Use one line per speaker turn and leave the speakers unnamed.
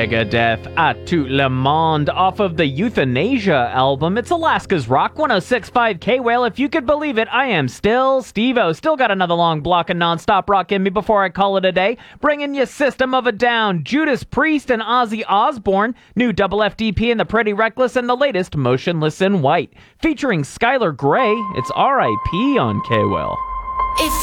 Megadeth at Tout Le Monde off of the Euthanasia album. It's Alaska's Rock 106.5 K-Whale. If you could believe it, I am still Steve-O. Still got another long block of non-stop rock in me before I call it a day. Bringing you System of a Down, Judas Priest and Ozzy Osbourne, new Double FDP and the Pretty Reckless, and the latest Motionless in White. Featuring Skylar Grey, it's R.I.P. on K-Whale.